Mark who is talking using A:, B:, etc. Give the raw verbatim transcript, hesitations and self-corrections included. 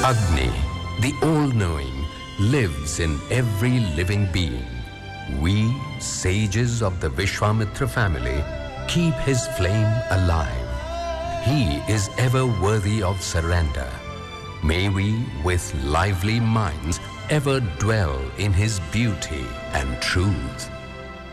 A: Agni, the all-knowing, lives in every living being. We, sages of the Vishwamitra family, keep his flame alive. He is ever worthy of surrender. May we, with lively minds, ever dwell in his beauty and truth.